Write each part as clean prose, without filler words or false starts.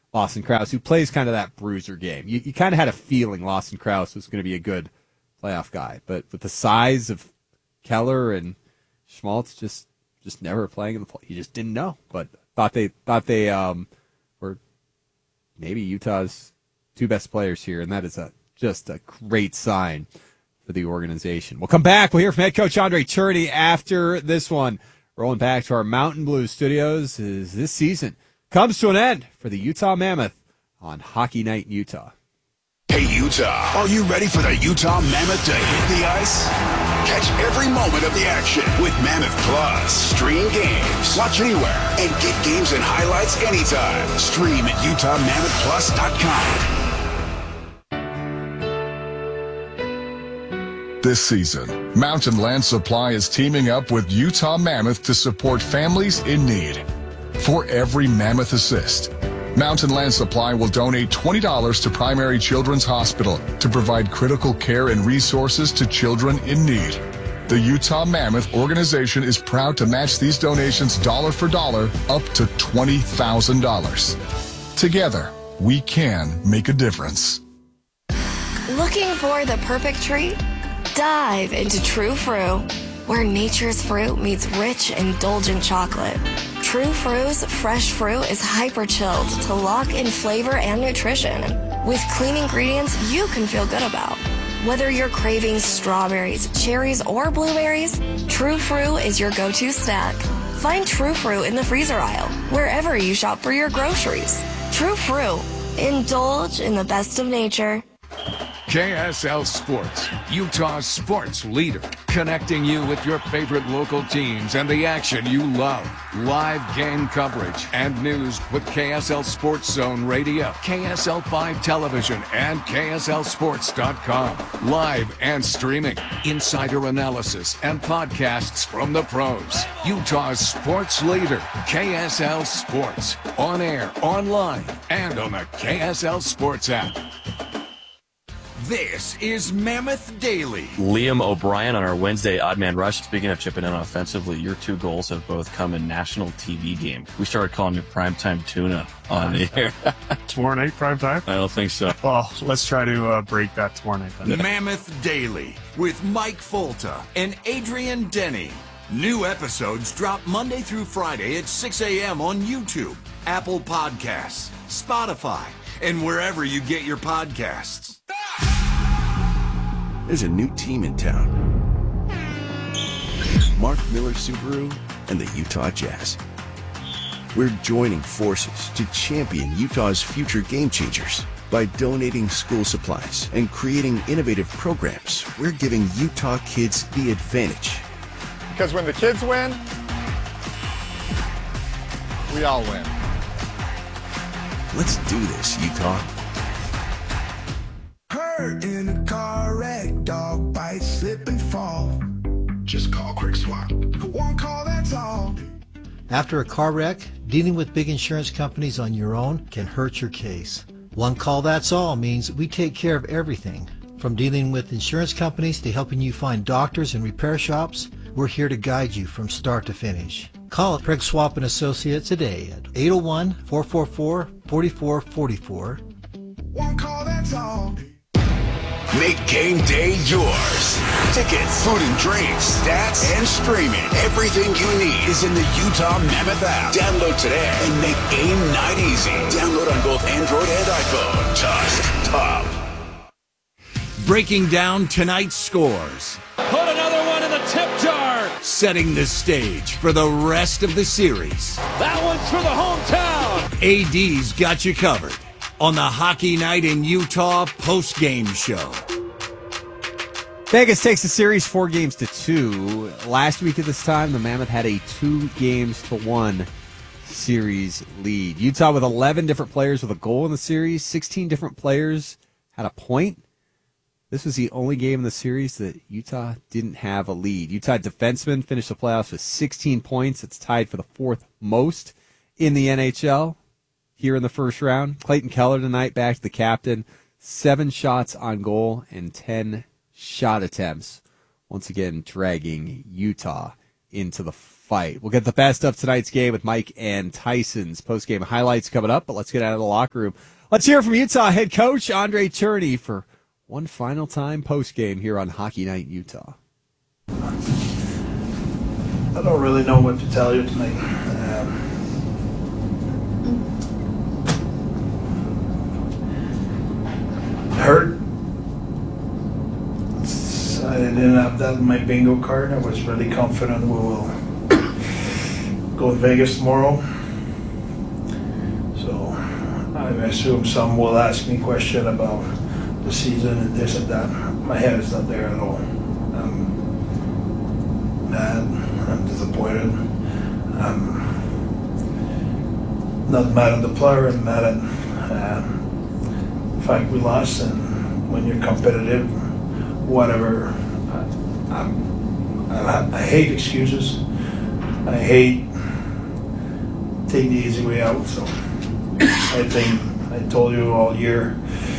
Lawson Krause, who plays kind of that bruiser game. You kind of had a feeling Lawson Krause was going to be a good playoff guy, but with the size of Keller and Schmaltz, just never playing in the play, you just didn't know. But thought they were maybe Utah's two best players here, and that is just a great sign for the organization. We'll come back. We'll hear from head coach Andre Cherney after this one. Rolling back to our Mountain Blues studios as this season comes to an end for the Utah Mammoth on Hockey Night in Utah. Hey, Utah, are you ready for the Utah Mammoth to hit the ice? Catch every moment of the action with Mammoth Plus. Stream games, watch anywhere, and get games and highlights anytime. Stream at UtahMammothPlus.com. This season, Mountain Land Supply is teaming up with Utah Mammoth to support families in need. For every Mammoth assist, Mountain Land Supply will donate $20 to Primary Children's Hospital to provide critical care and resources to children in need. The Utah Mammoth organization is proud to match these donations dollar for dollar up to $20,000. Together, we can make a difference. Looking for the perfect treat? Dive into True Fruit, where nature's fruit meets rich, indulgent chocolate. True Fruit's fresh fruit is hyper-chilled to lock in flavor and nutrition with clean ingredients you can feel good about. Whether you're craving strawberries, cherries, or blueberries, True Fruit is your go-to snack. Find True Fruit in the freezer aisle, wherever you shop for your groceries. True Fruit. Indulge in the best of nature. KSL Sports, Utah's sports leader, connecting you with your favorite local teams and the action you love. Live game coverage and news with KSL Sports Zone Radio, KSL 5 Television, and KSLSports.com. Live and streaming, insider analysis, and podcasts from the pros. Utah's sports leader, KSL Sports. On air, online, and on the KSL Sports app. This is Mammoth Daily. Liam O'Brien on our Wednesday Odd Man Rush. Speaking of chipping in offensively, your two goals have both come in national TV games. We started calling you Primetime Tuna on the air. Tomorrow night, primetime? I don't think so. Well, let's try to break that tomorrow night then. Mammoth Daily with Mike Folta and Adrian Denny. New episodes drop Monday through Friday at 6 a.m. on YouTube, Apple Podcasts, Spotify, and wherever you get your podcasts. There's a new team in town. Mark Miller Subaru and the Utah Jazz. We're joining forces to champion Utah's future game changers. By donating school supplies and creating innovative programs, we're giving Utah kids the advantage. Because when the kids win, we all win. Let's do this, Utah. Hurt in a car wreck, dog bite, slip and fall. Just call Quick Swap. One call, that's all. After a car wreck, dealing with big insurance companies on your own can hurt your case. One call, that's all means we take care of everything. From dealing with insurance companies to helping you find doctors and repair shops, we're here to guide you from start to finish. Call Craig Swap and Associates today at 801-444-4444. One call, that's all. Make game day yours. Tickets, food and drinks, stats, and streaming. Everything you need is in the Utah Mammoth app. Download today and make game night easy. Download on both Android and iPhone. Just top. Breaking down tonight's scores. Put another one in the tip jar. Setting the stage for the rest of the series. That one's for the hometown. AD's got you covered on the Hockey Night in Utah post-game show. Vegas takes the series 4-2. Last week at this time, the Mammoth had a 2-1 series lead. Utah with 11 different players with a goal in the series. 16 different players had a point. This was the only game in the series that Utah didn't have a lead. Utah defensemen finished the playoffs with 16 points. It's tied for the fourth most in the NHL. Here in the first round, Clayton Keller tonight back to the captain. 7 shots on goal and 10 shot attempts. Once again, dragging Utah into the fight. We'll get the best of tonight's game with Mike and Tyson's post-game highlights coming up, but let's get out of the locker room. Let's hear from Utah head coach Andre Tourigny for one final time post-game here on Hockey Night in Utah. I don't really know what to tell you tonight. Hurt. I didn't have that in my bingo card. I was really confident we will go to Vegas tomorrow. So I assume some will ask me question about the season and this and that. My head is not there at all. I'm mad. I'm disappointed. I'm not mad at the player. I'm mad at the fact we lost. And when you're competitive, whatever, I hate excuses. I hate taking the easy way out. So I think I told you all year,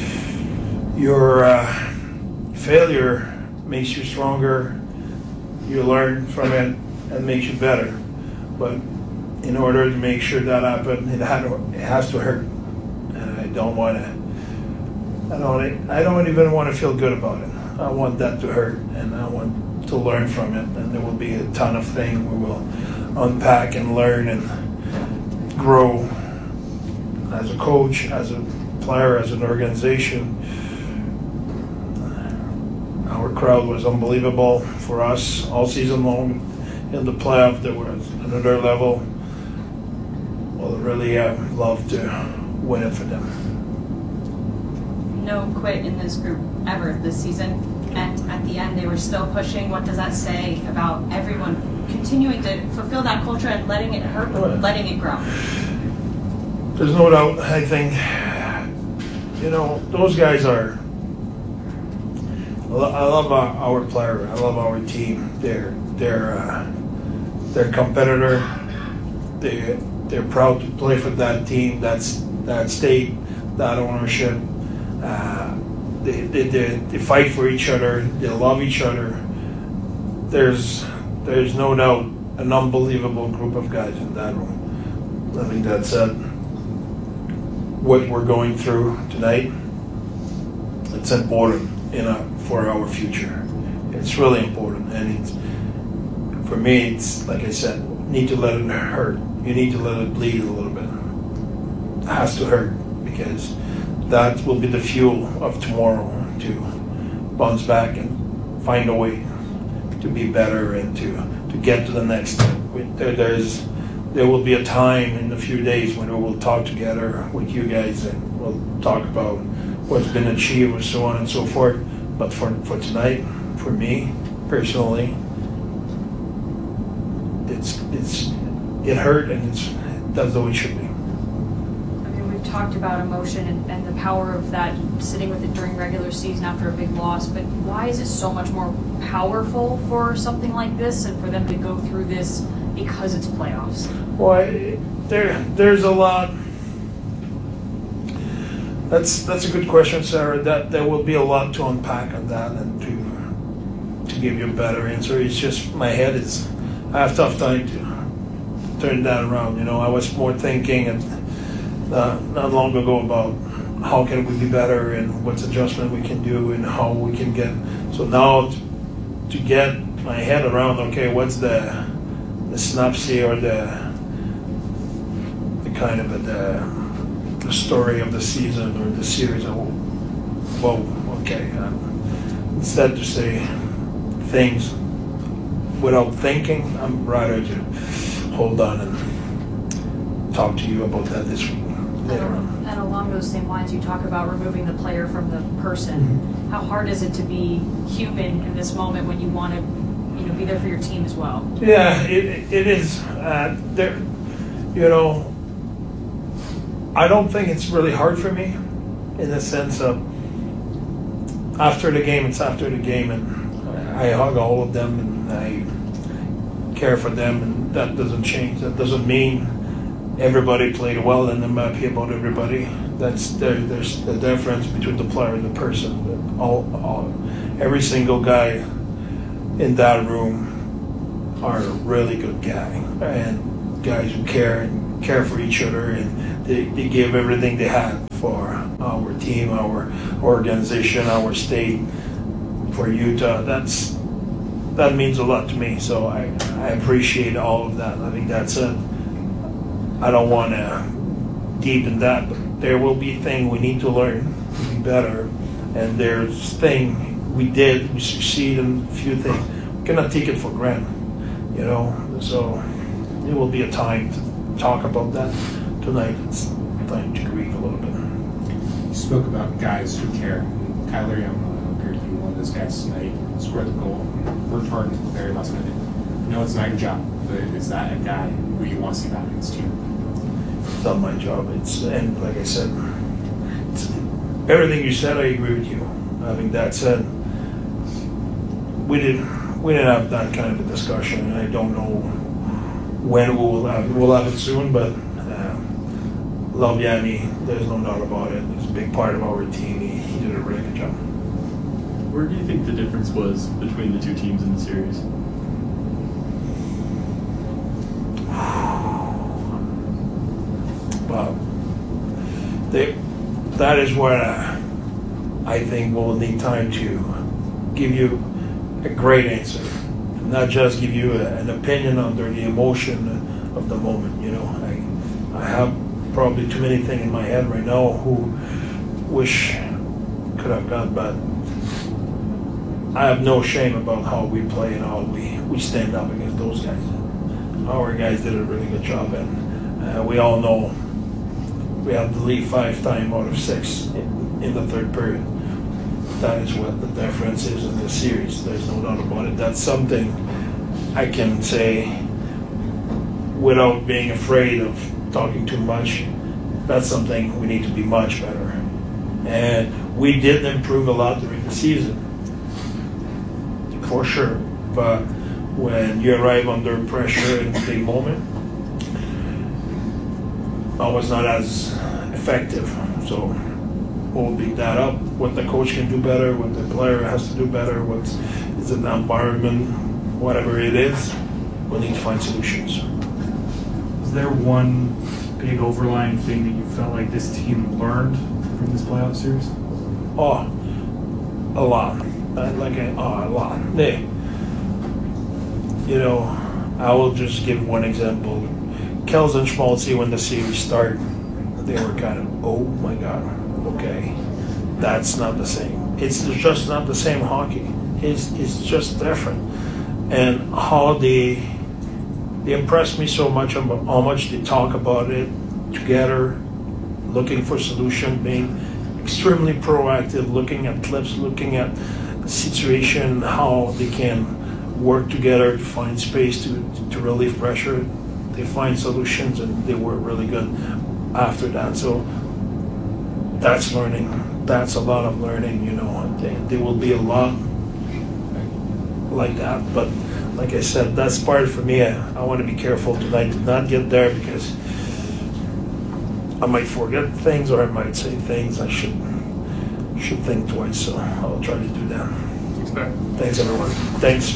your failure makes you stronger. You learn from it and makes you better. But in order to make sure that happens, it has to hurt. And I don't want to. I don't even want to feel good about it. I want that to hurt, and I want to learn from it. And there will be a ton of things we will unpack and learn and grow as a coach, as a player, as an organization. Our crowd was unbelievable for us all season long. In the playoff, there was another level. Well, really, I'd love to win it for them. No quit in this group ever this season, and at the end they were still pushing. What does that say about everyone continuing to fulfill that culture and letting it hurt, letting it grow? There's no doubt. I think, those guys are. I love our player. I love our team. They're competitor. They're proud to play for that team. That state, that ownership. They fight for each other. They love each other. There's no doubt an unbelievable group of guys in that room. I think that's what we're going through tonight. It's important, for our future. It's really important, and for me, it's like I said, need to let it hurt. You need to let it bleed a little bit. It has to hurt because that will be the fuel of tomorrow to bounce back and find a way to be better and to get to the next step. There will be a time in a few days when we will talk together with you guys and we'll talk about what's been achieved and so on and so forth. But for tonight, for me personally, it hurt and that's the way it should be. We've talked about emotion and the power of that, sitting with it during regular season after a big loss, but why is it so much more powerful for something like this and for them to go through this because it's playoffs? Well, there's a lot. That's a good question, Sarah. That there will be a lot to unpack on that and to give you a better answer. It's just I have a tough time to turn that around. I was more thinking not long ago about how can we be better and what's adjustment we can do and how we can get. So now to get my head around, okay, what's the synopsis or the kind of the story of the season or the series. Whoa, okay. Instead to say things without thinking, I'm rather to hold on and talk to you about that this week. And along those same lines, you talk about removing the player from the person. Mm-hmm. How hard is it to be human in this moment when you want to, be there for your team as well? Yeah, it is. I don't think it's really hard for me, in the sense of after the game, it's after the game, and I hug all of them and I care for them, and that doesn't change. That doesn't mean everybody played well and I'm happy about everybody. There's the difference between the player and the person. Every single guy in that room are a really good guy, and guys who care for each other, and they give everything they had for our team, our organization, our state, for Utah. That means a lot to me. So I appreciate all of that. I think that's it. I don't want to deepen that, but there will be things we need to learn to be better, and there's thing we succeed in a few things. We cannot take it for granted, you know. So there will be a time to talk about that. Tonight it's time to grieve a little bit. You spoke about guys who care. Kyler Young appeared to be one of those guys tonight. Scored the goal, worked hard until the very last minute. No, it's not your job, but is that a guy who you want to see back in this team? It's not my job. And like I said, everything you said, I agree with you. Having that said, we didn't have that kind of a discussion, and I don't know when we'll have it soon, but love Yanni, there's no doubt about it. He's a big part of our team. He did a really good job. Where do you think the difference was between the two teams in the series? Well, that is where I think we'll need time to give you a great answer, not just give you an opinion under the emotion of the moment. You know, I have probably too many things in my head right now who wish could have gone, but I have no shame about how we play and how we stand up against those guys. Our guys did a really good job, and we all know we have to lead 5 times out of 6 in the third period. That is what the difference is in this series. There's no doubt about it. That's something I can say without being afraid of talking too much. That's something we need to be much better. And we did improve a lot during the season, for sure. But when you arrive under pressure in the moment, I was not as effective. So we'll beat that up. What the coach can do better, what the player has to do better, what is an environment, whatever it is, we'll need to find solutions. Is there one big overlying thing that you felt like this team learned from this playoff series? Oh, a lot. A lot. You know, I will just give one example. Kels and Schmaltzy, when the series started, they were kind of, oh my God, okay, that's not the same. It's just not the same hockey. It's just different. And how they impressed me so much about how much they talk about it together, looking for solution, being extremely proactive, looking at clips, looking at situation, how they can work together to find space to relieve pressure. They find solutions, and they were really good after that. So that's learning. That's a lot of learning, you know. There will be a lot like that. But like I said, that's part for me. I want to be careful tonight to not get there, because I might forget things, or I might say things I should think twice. So I'll try to do that. Thanks, everyone. Thanks.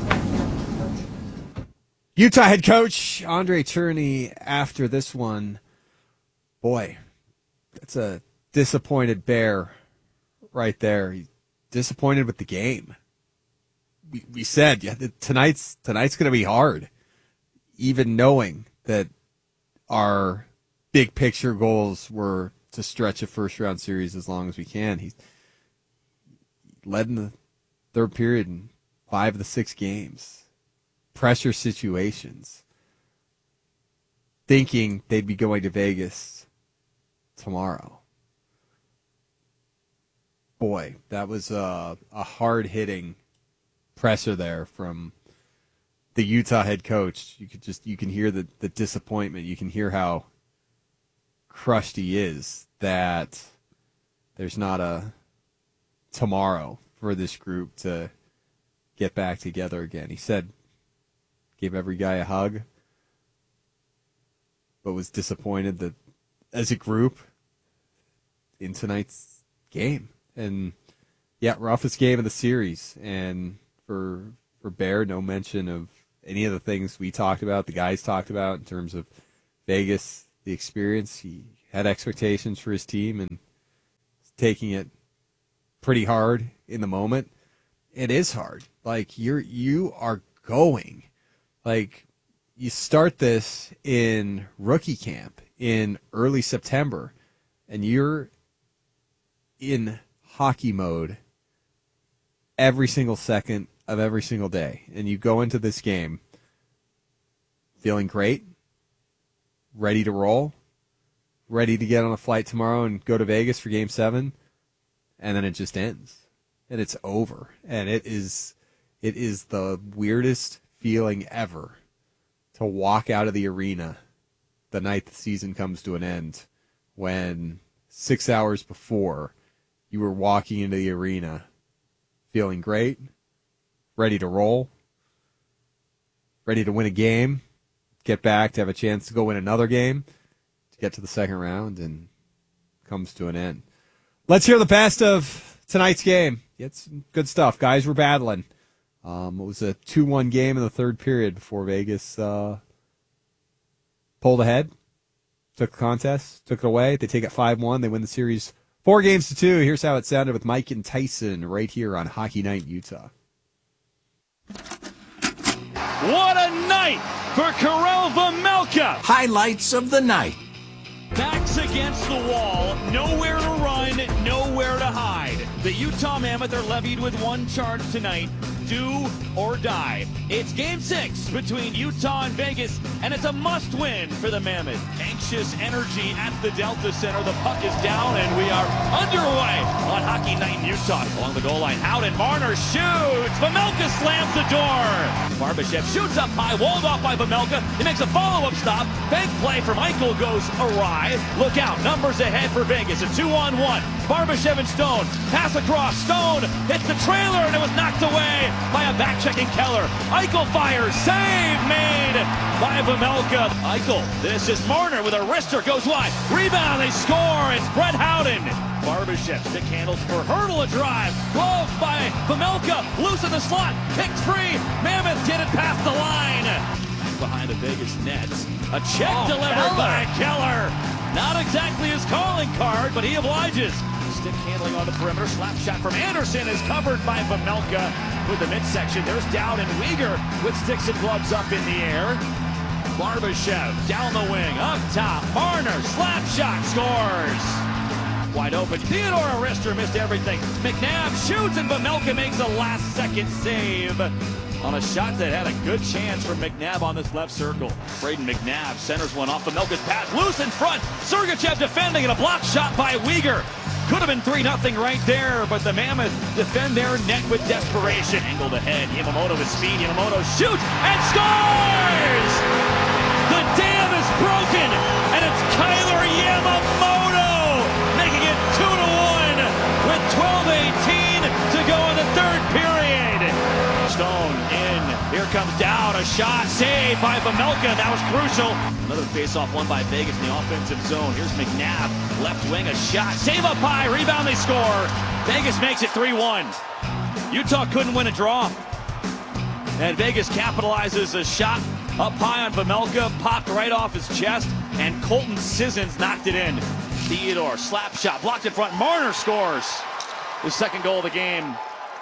Utah head coach Andre Tourigny after this one. Boy, that's a disappointed Bear right there. He's disappointed with the game. We said, yeah, tonight's going to be hard, even knowing that our big picture goals were to stretch a first round series as long as we can. He led in the third period in 5 of the 6 games. Pressure situations, thinking they'd be going to Vegas tomorrow. Boy, that was a hard-hitting presser there from the Utah head coach. You can hear the disappointment. You can hear how crushed he is that there's not a tomorrow for this group to get back together again. He said, gave every guy a hug, but was disappointed that as a group in tonight's game. And yeah, roughest game of the series. And for Bear, no mention of any of the things we talked about, the guys talked about in terms of Vegas, the experience. He had expectations for his team and taking it pretty hard in the moment. It is hard. Like, you are going. Like, you start this in rookie camp in early September, and you're in hockey mode every single second of every single day. And you go into this game feeling great, ready to roll, ready to get on a flight tomorrow and go to Vegas for Game 7, and then it just ends. And it's over. And it is the weirdest feeling ever to walk out of the arena the night the season comes to an end, when 6 hours before you were walking into the arena feeling great, ready to roll, ready to win a game, get back to have a chance to go win another game, to get to the second round, and comes to an end. Let's hear the best of tonight's game. It's good stuff. Guys were battling. It was a 2-1 game in the third period before Vegas pulled ahead, took the contest, took it away. They take it 5-1. They win the series 4-2. Here's how it sounded with Mike and Tyson right here on Hockey Night in Utah. What a night for Karel Vejmelka. Highlights of the night. Backs against the wall, nowhere to run, nowhere to hide. The Utah Mammoth are levied with one charge tonight: do or die. It's Game 6 between Utah and Vegas, and it's a must-win for the Mammoth. Anxious energy at the Delta Center. The puck is down, and we are underway on Hockey Night in Utah. Along the goal line, Howden, Marner shoots. Vejmelka slams the door. Barbashev shoots up high, walled off by Vejmelka. He makes a follow-up stop. Bank play from Eichel goes awry. Look out, numbers ahead for Vegas. A 2-on-1. Barbashev and Stone. Pass across. Stone hits the trailer, and it was knocked away by a back-checking Keller. Eichel fires. Save made by Vejmelka. Eichel, this is Marner with a wrister, goes wide. Rebound, they score. It's Brett Howden. Barbashev stick handles for Hurdle, a drive. Glove by Vejmelka. Loose in the slot. Kicked free. Mammoth get it past the line. Behind the Vegas nets. A check delivered by Keller. Not exactly his calling card, but he obliges. Stick handling on the perimeter. Slap shot from Anderson is covered by Vejmelka with the midsection. There's Dowd and Uyghur with sticks and gloves up in the air. Barbashev down the wing, up top. Marner, slap shot, scores. Wide open. Theodore Arister missed everything. McNabb shoots, and Vejmelka makes a last-second save on a shot that had a good chance for McNabb on this left circle. Braden McNabb centers one off Vejmelka's pass. Loose in front. Sergachev defending, and a block shot by Uyghur. Could have been 3-0 right there, but the Mammoth defend their net with desperation. Angled ahead. Yamamoto with speed. Yamamoto shoots and scores! The dam is broken, and it's Kyler Yamamoto making it 2-1 with 12:18 to go in the third period. Stone in. Here comes Dowd. A shot saved by Vejmelka. That was crucial. Another face-off won by Vegas in the offensive zone. Here's McNabb. Left wing, a shot. Save up high. Rebound, they score. Vegas makes it 3-1. Utah couldn't win a draw. And Vegas capitalizes a shot up high on Vejmelka. Popped right off his chest. And Colton Sissons knocked it in. Theodore, slap shot. Blocked in front. Marner scores his second goal of the game.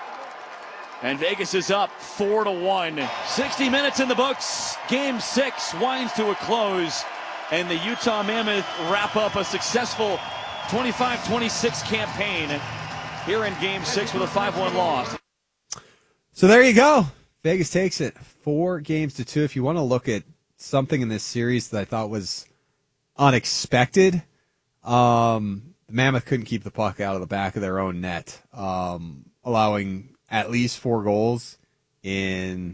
And Vegas is up 4-1. 60 minutes in the books. Game 6 winds to a close. And the Utah Mammoth wrap up a successful 25-26 campaign here in Game 6 with a 5-1 loss. So there you go. Vegas takes it 4-2. If you want to look at something in this series that I thought was unexpected, the Mammoth couldn't keep the puck out of the back of their own net, allowing at least 4 goals in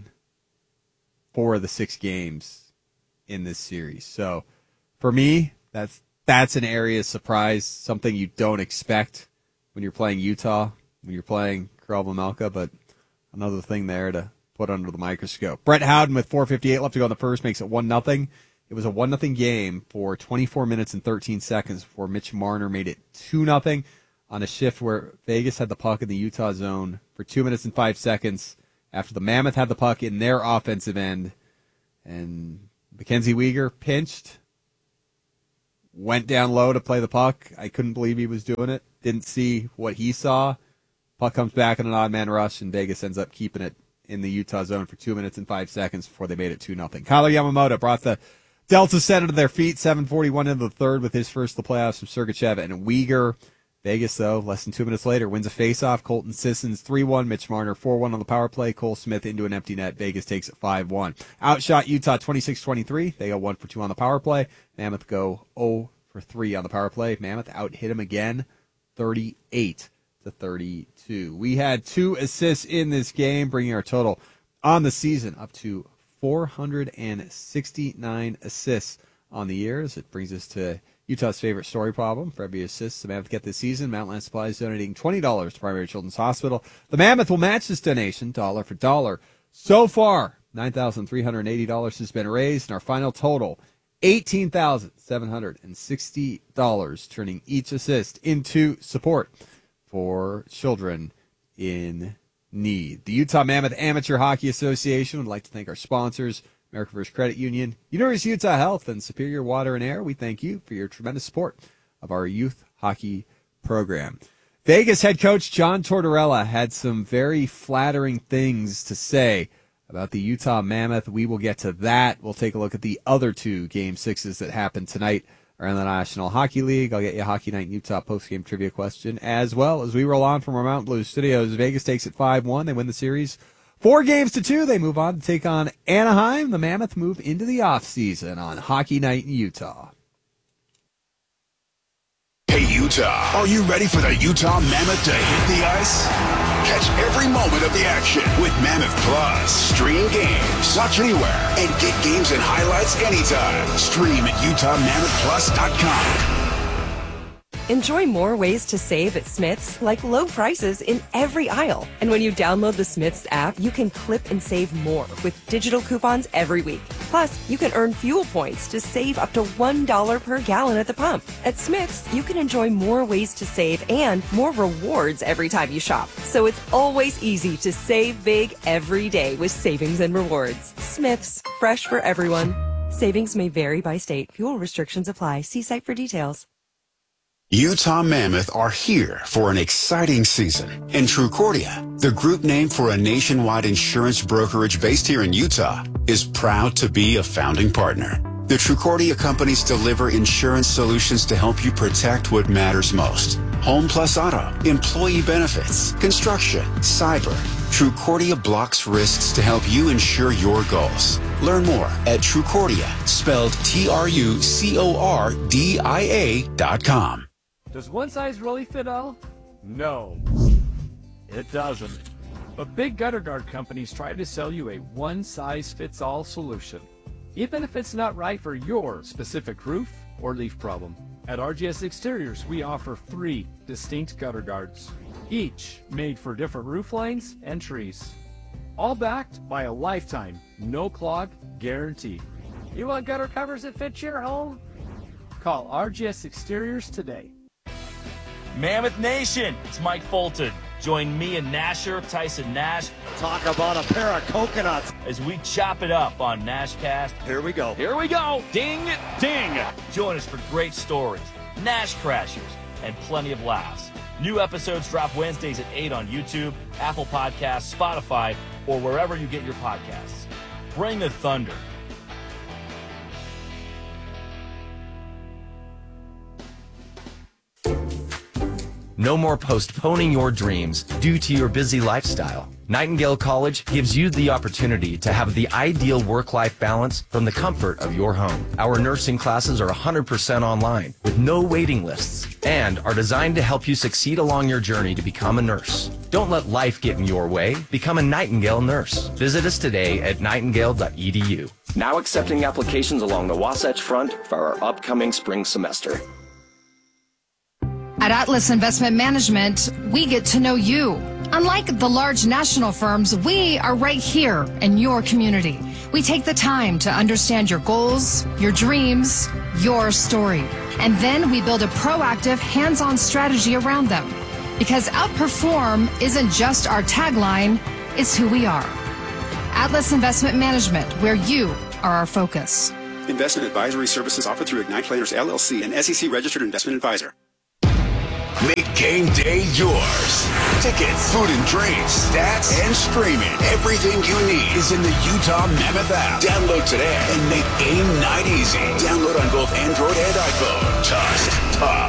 4 of the 6 games in this series. So for me, that's an area of surprise, something you don't expect when you're playing Utah, when you're playing Karel Vejmelka, but another thing there to put under the microscope. Brett Howden with 4:58 left to go in the first makes it 1-0. It was a 1-0 game for 24 minutes and 13 seconds before Mitch Marner made it 2-0 on a shift where Vegas had the puck in the Utah zone for 2 minutes and 5 seconds after the Mammoth had the puck in their offensive end, and Mackenzie Weegar pinched, went down low to play the puck. I couldn't believe he was doing it. Didn't see what he saw. Puck comes back in an odd man rush, and Vegas ends up keeping it in the Utah zone for 2 minutes and 5 seconds before they made it 2-0. Kyler Yamamoto brought the Delta Center to their feet, 7:41 into the third with his first of the playoffs from Sergachev and Weegar. Vegas, though, less than 2 minutes later, wins a faceoff. Colton Sissons 3-1, Mitch Marner 4-1 on the power play. Cole Smith into an empty net. Vegas takes it 5-1. Outshot Utah 26-23. They go 1 for 2 on the power play. Mammoth go 0 for 3 on the power play. Mammoth out-hit him again, 38-32. We had 2 assists in this game, bringing our total on the season up to 469 assists on the year. As it brings us to Utah's favorite story problem. For every assist the Mammoth get this season, Mountain Land Supply is donating $20 to Primary Children's Hospital. The Mammoth will match this donation dollar for dollar. So far, $9,380 has been raised, and our final total, $18,760, turning each assist into support for children in need. The Utah Mammoth Amateur Hockey Association would like to thank our sponsors, American First Credit Union, University of Utah Health, and Superior Water and Air. We thank you for your tremendous support of our youth hockey program. Vegas head coach John Tortorella had some very flattering things to say about the Utah Mammoth. We will get to that. We'll take a look at the other 2 Game 6s that happened tonight around the National Hockey League. I'll get you a Hockey Night in Utah post-game trivia question, as well as we roll on from our Mountain Blues studios. Vegas takes it 5-1. They win the series 4-2. They move on to take on Anaheim. The Mammoth move into the offseason on Hockey Night in Utah. Hey, Utah, are you ready for the Utah Mammoth to hit the ice? Catch every moment of the action with Mammoth Plus. Stream games, watch anywhere, and get games and highlights anytime. Stream at UtahMammothPlus.com. Enjoy more ways to save at Smith's, like low prices in every aisle. And when you download the Smith's app, you can clip and save more with digital coupons every week. Plus, you can earn fuel points to save up to $1 per gallon at the pump. At Smith's, you can enjoy more ways to save and more rewards every time you shop. So it's always easy to save big every day with savings and rewards. Smith's, fresh for everyone. Savings may vary by state. Fuel restrictions apply. See site for details. Utah Mammoth are here for an exciting season. And Trucordia, the group name for a nationwide insurance brokerage based here in Utah, is proud to be a founding partner. The Trucordia companies deliver insurance solutions to help you protect what matters most. Home plus auto, employee benefits, construction, cyber. Trucordia blocks risks to help you ensure your goals. Learn more at Trucordia, spelled TRUCORDIA.com. Does one size really fit all? No, it doesn't. But big gutter guard companies try to sell you a one-size-fits-all solution, even if it's not right for your specific roof or leaf problem. At RGS Exteriors, we offer 3 distinct gutter guards, each made for different roof lines and trees, all backed by a lifetime no-clog guarantee. You want gutter covers that fit your home? Call RGS Exteriors today. Mammoth Nation, it's Mike Fulton. Join me and Nasher, Tyson Nash. Talk about a pair of coconuts. As we chop it up on Nashcast. Here we go. Here we go. Ding, ding. Join us for great stories, Nash Crashers, and plenty of laughs. New episodes drop Wednesdays at 8 on YouTube, Apple Podcasts, Spotify, or wherever you get your podcasts. Bring the thunder. No more postponing your dreams due to your busy lifestyle. Nightingale College gives you the opportunity to have the ideal work-life balance from the comfort of your home. Our nursing classes are 100% online with no waiting lists and are designed to help you succeed along your journey to become a nurse. Don't let life get in your way. Become a Nightingale nurse. Visit us today at nightingale.edu. Now accepting applications along the Wasatch Front for our upcoming spring semester. At Atlas Investment Management, we get to know you. Unlike the large national firms, we are right here in your community. We take the time to understand your goals, your dreams, your story. And then we build a proactive, hands-on strategy around them. Because outperform isn't just our tagline, it's who we are. Atlas Investment Management, where you are our focus. Investment advisory services offered through Ignite Planners LLC, an SEC-registered investment advisor. Make game day yours. Tickets, food and drinks, stats, and streaming. Everything you need is in the Utah Mammoth app. Download today and make game night easy. Download on both Android and iPhone. Just top.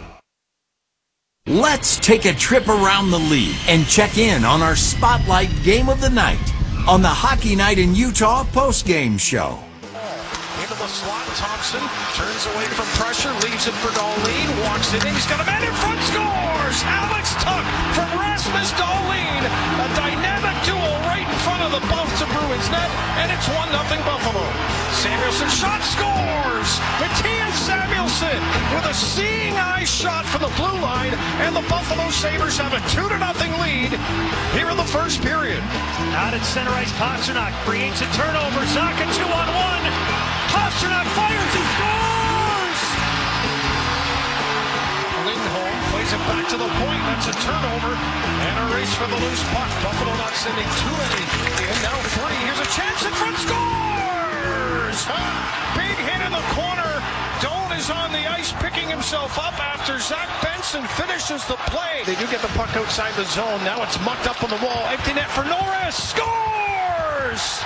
Let's take a trip around the league and check in on our Spotlight Game of the Night on the Hockey Night in Utah postgame show. Into the slot, Thompson turns away from pressure, leaves it for Dahlin, walks it in, he's got a man in front, scores! Alex Tuch from Rasmus Dahlin, a dynamic duel right in front of the Boston Bruins net, and it's 1-0 Buffalo. Samuelson shot, scores! Mattias Samuelson with a seeing eye shot from the blue line, and the Buffalo Sabres have a 2-0 lead here in the first period. Out at center ice, Pastrnak creates a turnover, Zacha 2-on-1. Pastrnak fires, he scores! Lindholm plays it back to the point. That's a turnover and a race for the loose puck. Buffalo not sending too many in. Now 3. Here's a chance in front. Scores! Big hit in the corner. Doan is on the ice picking himself up after Zach Benson finishes the play. They do get the puck outside the zone. Now it's mucked up on the wall. Empty net for Norris. Scores!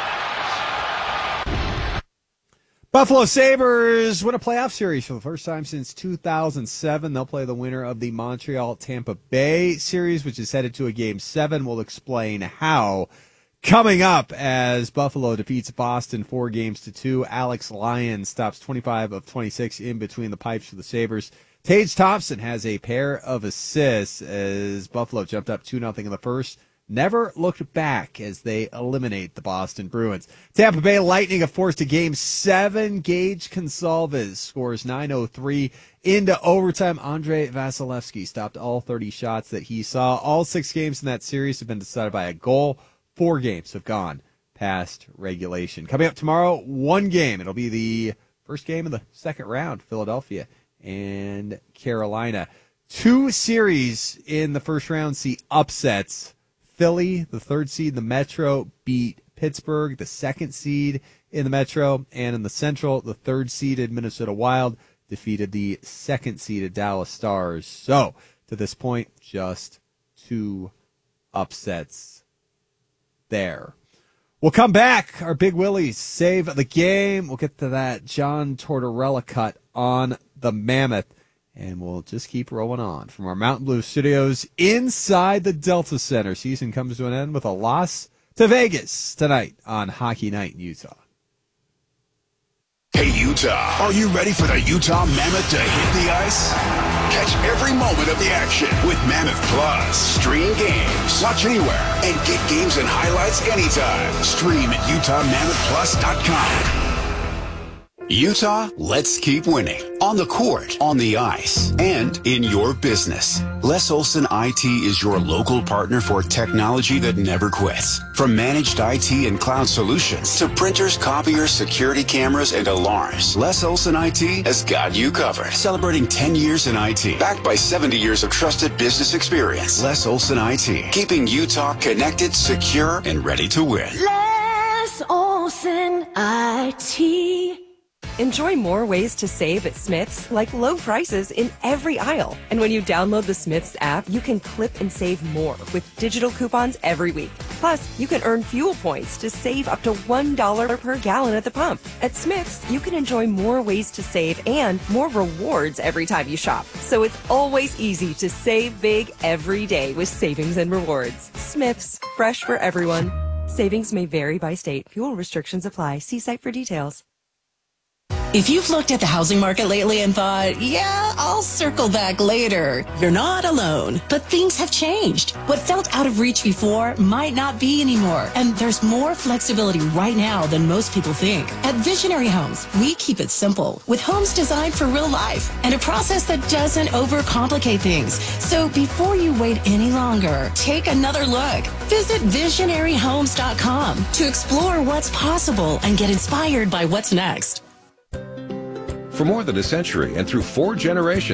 Buffalo Sabres win a playoff series for the first time since 2007. They'll play the winner of the Montreal-Tampa Bay series, which is headed to a Game 7. We'll explain how. Coming up, as Buffalo defeats Boston 4-2, Alex Lyon stops 25 of 26 in between the pipes for the Sabres. Tage Thompson has a pair of assists as Buffalo jumped up 2-0 in the first. Never looked back as they eliminate the Boston Bruins. Tampa Bay Lightning are forced to Game 7. Gage Gonsalves scores 9:03 into overtime. Andrei Vasilevsky stopped all 30 shots that he saw. All 6 games in that series have been decided by a goal. 4 games have gone past regulation. Coming up tomorrow, 1 game. It'll be the first game of the second round, Philadelphia and Carolina. 2 series in the first round see upsets. Philly, the 3rd seed in the Metro, beat Pittsburgh, the 2nd seed in the Metro, and in the Central, the 3rd seeded Minnesota Wild defeated the 2nd seeded Dallas Stars. So, to this point, just 2 upsets there. We'll come back. Our Big Willies save the game. We'll get to that John Tortorella cut on the Mammoth. And we'll just keep rolling on from our Mountain Blue studios inside the Delta Center. Season comes to an end with a loss to Vegas tonight on Hockey Night in Utah. Hey, Utah, are you ready for the Utah Mammoth to hit the ice? Catch every moment of the action with Mammoth Plus. Stream games, watch anywhere, and get games and highlights anytime. Stream at UtahMammothPlus.com. Utah, let's keep winning. On the court, on the ice, and in your business. Les Olson IT is your local partner for technology that never quits. From managed IT and cloud solutions to printers, copiers, security cameras, and alarms, Les Olson IT has got you covered. Celebrating 10 years in IT, backed by 70 years of trusted business experience. Les Olson IT, keeping Utah connected, secure, and ready to win. Les Olson IT. Enjoy more ways to save at Smith's, like low prices in every aisle. And when you download the Smith's app, you can clip and save more with digital coupons every week. Plus, you can earn fuel points to save up to $1 per gallon at the pump. At Smith's, you can enjoy more ways to save and more rewards every time you shop. So it's always easy to save big every day with savings and rewards. Smith's, fresh for everyone. Savings may vary by state. Fuel restrictions apply. See site for details. If you've looked at the housing market lately and thought, yeah, I'll circle back later, you're not alone. But things have changed. What felt out of reach before might not be anymore. And there's more flexibility right now than most people think. At Visionary Homes, we keep it simple with homes designed for real life and a process that doesn't overcomplicate things. So before you wait any longer, take another look. Visit visionaryhomes.com to explore what's possible and get inspired by what's next. For more than a century and through 4 generations,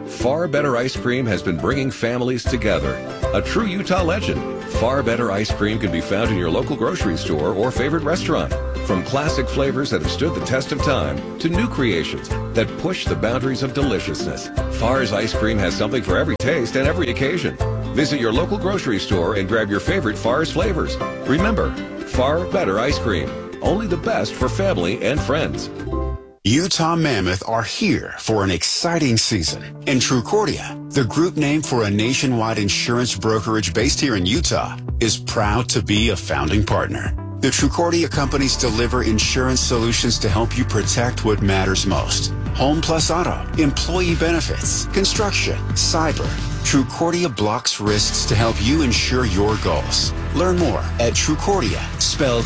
Far Better Ice Cream has been bringing families together. A true Utah legend, Far Better Ice Cream can be found in your local grocery store or favorite restaurant. From classic flavors that have stood the test of time to new creations that push the boundaries of deliciousness, Far's Ice Cream has something for every taste and every occasion. Visit your local grocery store and grab your favorite Far's flavors. Remember, Far Better Ice Cream. Only the best for family and friends. Utah Mammoth are here for an exciting season. And Trucordia, the group name for a nationwide insurance brokerage based here in Utah, is proud to be a founding partner. The Trucordia companies deliver insurance solutions to help you protect what matters most. Home plus auto, employee benefits, construction, cyber. Trucordia blocks risks to help you ensure your goals. Learn more at Trucordia, spelled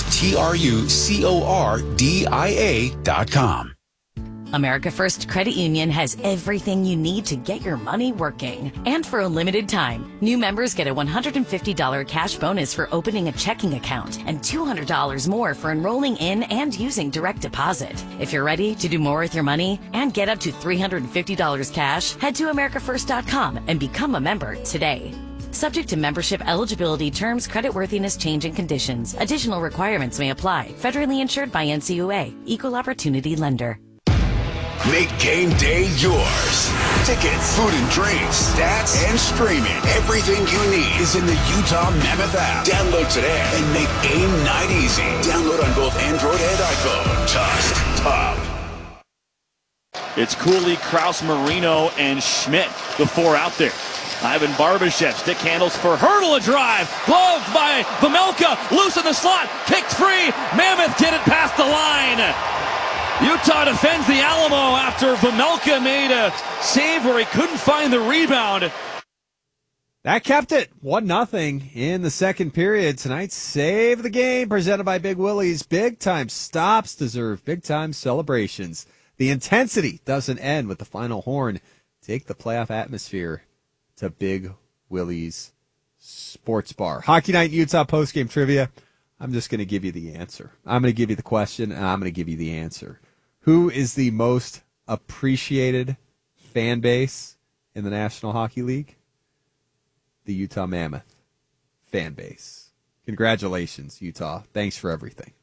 TRUCORDIA.com. America First Credit Union has everything you need to get your money working. And for a limited time, new members get a $150 cash bonus for opening a checking account and $200 more for enrolling in and using direct deposit. If you're ready to do more with your money and get up to $350 cash, head to AmericaFirst.com and become a member today. Subject to membership eligibility, terms, creditworthiness, change, and conditions. Additional requirements may apply. Federally insured by NCUA. Equal Opportunity Lender. Make game day yours. Tickets, food and drinks, stats, and streaming. Everything you need is in the Utah Mammoth app. Download today and make game night easy. Download on both Android and iPhone. Just top. It's Cooley, Kraus, Marino, and Schmidt, the four out there. Ivan Barbashev, stick handles for Hurdle, a drive. Glove by Vejmelka, loose in the slot, kicked free. Mammoth get it past the line. Utah defends the Alamo after Vejmelka made a save where he couldn't find the rebound. That kept it 1-0 in the second period. Tonight's Save the Game presented by Big Willie's. Big time stops deserve big time celebrations. The intensity doesn't end with the final horn. Take the playoff atmosphere to Big Willie's Sports Bar. Hockey Night in Utah postgame trivia. I'm just going to give you the answer. I'm going to give you the question, and I'm going to give you the answer. Who is the most appreciated fan base in the National Hockey League? The Utah Mammoth fan base. Congratulations, Utah. Thanks for everything.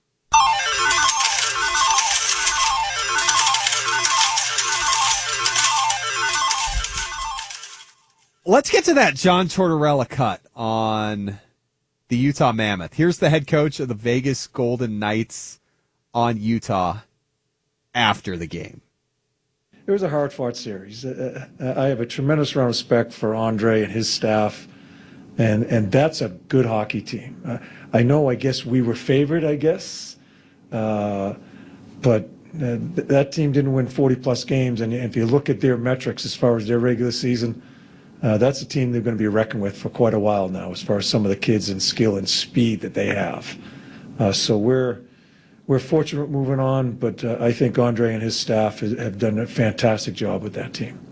Let's get to that John Tortorella cut on the Utah Mammoth. Here's the head coach of the Vegas Golden Knights on Utah after the game. It was a hard-fought series. I have a tremendous amount of respect for Andre and his staff, and that's a good hockey team. I guess we were favored, but that team didn't win 40-plus games, and if you look at their metrics as far as their regular season, that's a team they're going to be reckoned with for quite a while now as far as some of the kids and skill and speed that they have. So we're fortunate moving on, but I think Andre and his staff have done a fantastic job with that team.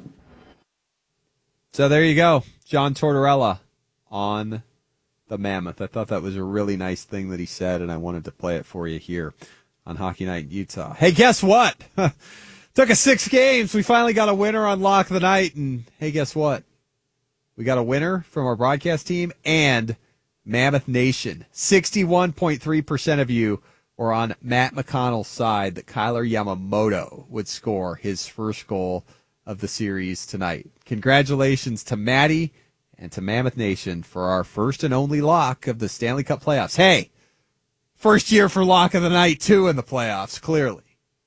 So there you go. John Tortorella on the Mammoth. I thought that was a really nice thing that he said, and I wanted to play it for you here on Hockey Night in Utah. Hey, guess what? Took us 6 games. We finally got a winner on Lock of the Night, and hey, guess what? We got a winner from our broadcast team and Mammoth Nation. 61.3% of you were on Matt McConnell's side that Kyler Yamamoto would score his first goal of the series tonight. Congratulations to Maddie and to Mammoth Nation for our first and only lock of the Stanley Cup playoffs. Hey, first year for Lock of the Night, too, in the playoffs, clearly.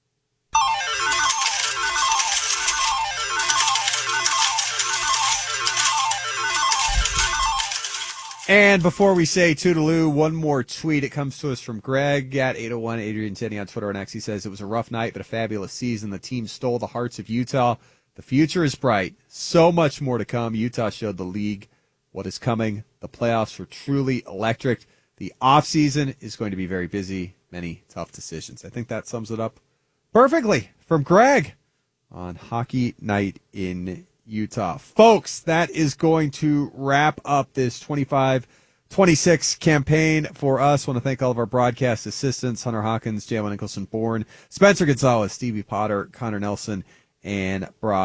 And before we say toodaloo, one more tweet. It comes to us from Greg at 801 Adrian Tenney on Twitter and X. He says, it was a rough night, but a fabulous season. The team stole the hearts of Utah. The future is bright. So much more to come. Utah showed the league what is coming. The playoffs were truly electric. The offseason is going to be very busy. Many tough decisions. I think that sums it up perfectly from Greg on Hockey Night in Utah. Folks, that is going to wrap up this 25-26 campaign for us. I want to thank all of our broadcast assistants, Hunter Hawkins, Jalen Nicholson Bourne, Spencer Gonzalez, Stevie Potter, Connor Nelson, and Brock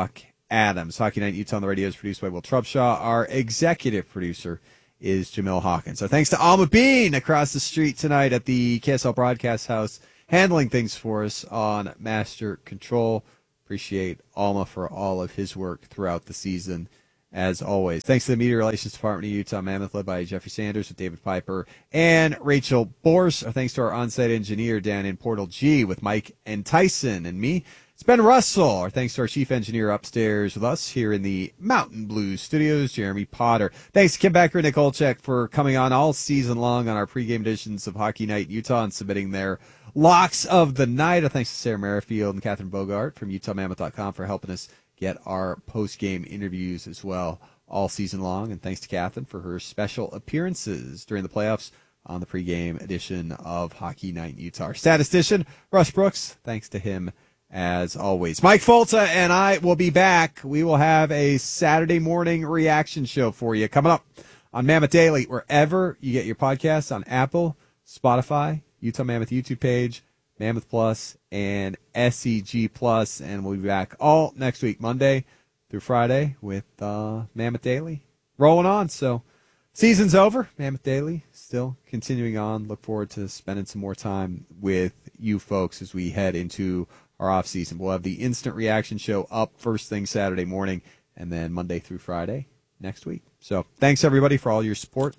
Adams. Hockey Night in Utah on the radio is produced by Will Trubshaw. Our executive producer is Jamil Hawkins. So thanks to Alma Bean across the street tonight at the KSL Broadcast House, handling things for us on Master Control. Appreciate Alma for all of his work throughout the season, as always. Thanks to the Media Relations Department of Utah Mammoth, led by Jeffrey Sanders with David Piper and Rachel Borst. Our thanks to our on-site engineer down in Portal G with Mike and Tyson and me. It's Ben Russell. Our thanks to our chief engineer upstairs with us here in the Mountain Blues studios, Jeremy Potter. Thanks to Kim Becker and Nick Olchek for coming on all season long on our pregame editions of Hockey Night in Utah and submitting their locks of the night. Our thanks to Sarah Merrifield and Catherine Bogart from UtahMammoth.com for helping us get our post-game interviews as well all season long. And thanks to Catherine for her special appearances during the playoffs on the pregame edition of Hockey Night in Utah. Our statistician, Russ Brooks, thanks to him as always. Mike Folta and I will be back. We will have a Saturday morning reaction show for you coming up on Mammoth Daily, wherever you get your podcasts, on Apple, Spotify, Utah Mammoth YouTube page, Mammoth Plus, and SEG Plus. And we'll be back all next week, Monday through Friday, with Mammoth Daily rolling on. So season's over. Mammoth Daily still continuing on. Look forward to spending some more time with you folks as we head into our off season. We'll have the instant reaction show up first thing Saturday morning, and then Monday through Friday next week. So thanks everybody for all your support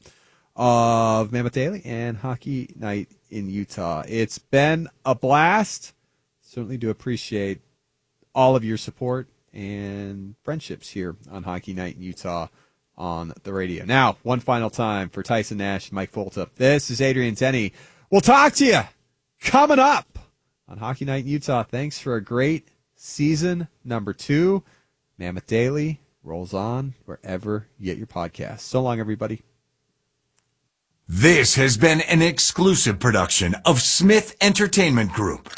of Mammoth Daily and Hockey Night in Utah. It's been a blast. Certainly do appreciate all of your support and friendships here on Hockey Night in Utah on the radio. Now, one final time for Tyson Nash and Mike Folta. This is Adrian Denny. We'll talk to you coming up on Hockey Night in Utah. Thanks for a great season number 2. Mammoth Daily rolls on wherever you get your podcasts. So long, everybody. This has been an exclusive production of Smith Entertainment Group.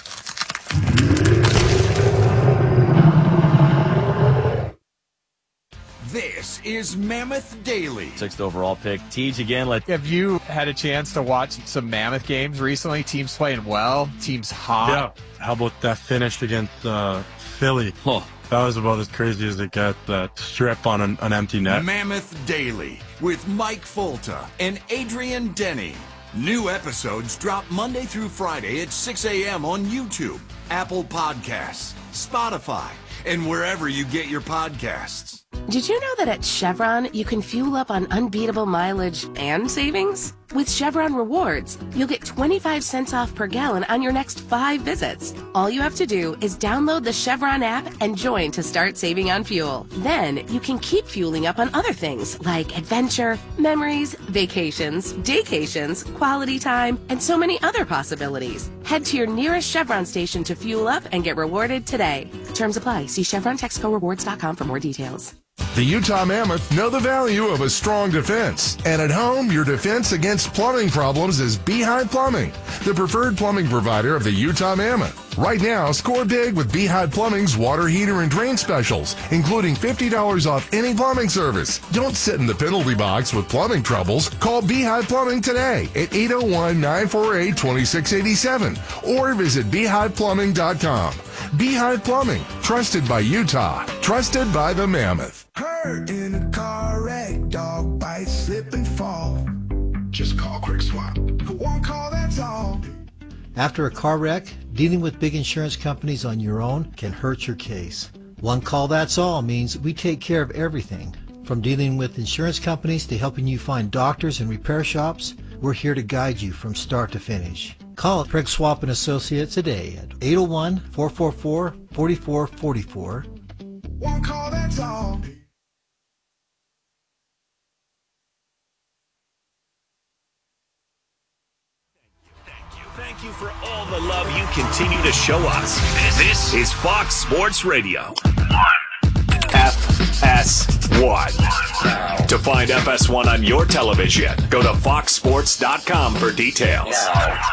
This is Mammoth Daily. 6th overall pick. Tej again. Have you had a chance to watch some Mammoth games recently? Teams playing well, teams hot. Yeah. How about that finish against Philly? Oh. That was about as crazy as it gets, that strip on an empty net. Mammoth Daily with Mike Folta and Adrian Denny. New episodes drop Monday through Friday at 6 a.m. on YouTube, Apple Podcasts, Spotify, and wherever you get your podcasts. Did you know that at Chevron, you can fuel up on unbeatable mileage and savings? With Chevron Rewards, you'll get 25 cents off per gallon on your next 5 visits. All you have to do is download the Chevron app and join to start saving on fuel. Then you can keep fueling up on other things like adventure, memories, vacations, daycations, quality time, and so many other possibilities. Head to your nearest Chevron station to fuel up and get rewarded today. Terms apply. See ChevronTexcoRewards.com for more details. The Utah Mammoth know the value of a strong defense. And at home, your defense against plumbing problems is Beehive Plumbing, the preferred plumbing provider of the Utah Mammoth. Right now, score big with Beehive Plumbing's water heater and drain specials, including $50 off any plumbing service. Don't sit in the penalty box with plumbing troubles. Call Beehive Plumbing today at 801-948-2687 or visit beehiveplumbing.com. Beehive Plumbing, trusted by Utah, trusted by the Mammoth. Hurt in a car wreck, dog bite, slip and fall. Just call Quick Swap. One call, that's all. After a car wreck, dealing with big insurance companies on your own can hurt your case. One call, that's all means we take care of everything. From dealing with insurance companies to helping you find doctors and repair shops, we're here to guide you from start to finish. Call Craig Swap & Associates today at 801-444-4444. One call, that's all. Thank you for all the love you continue to show us. This is Fox Sports Radio. FS1. To find FS1 on your television, go to foxsports.com for details.